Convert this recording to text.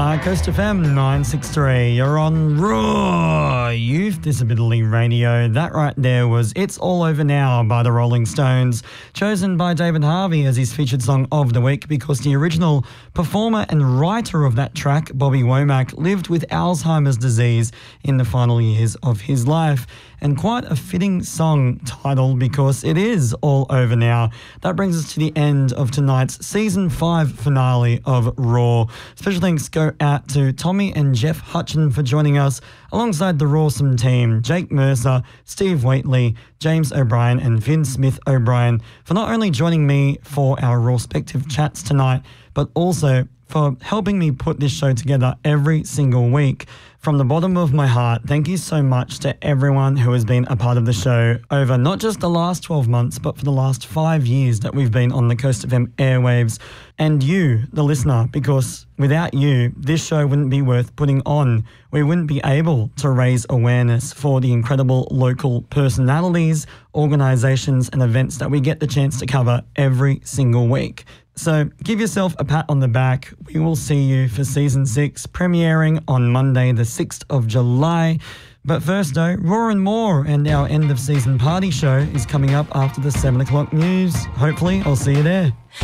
Coast FM 963. You're on Raw Youth Disability Radio. That right there was It's All Over Now by the Rolling Stones, chosen by David Harvey as his featured song of the week because the original performer and writer of that track, Bobby Womack, lived with Alzheimer's disease in the final years of his life. And quite a fitting song title because it is all over now. That brings us to the end of tonight's Season 5 finale of Raw. Special thanks go out to Tommy and Jeff Hutchin for joining us alongside the Rawsome team, Jake Mercer, Steve Waitley, James O'Brien and Vin Smith O'Brien for not only joining me for our respective chats tonight, but also for helping me put this show together every single week. From the bottom of my heart, thank you so much to everyone who has been a part of the show over not just the last 12 months, but for the last 5 years that we've been on the Coast FM airwaves. And you, the listener, because without you, this show wouldn't be worth putting on. We wouldn't be able to raise awareness for the incredible local personalities, organisations and events that we get the chance to cover every single week. So give yourself a pat on the back. We will see you for Season 6, premiering on Monday the 6th of July. But first though, Raw and More and our end of season party show is coming up after the 7 o'clock news. Hopefully I'll see you there.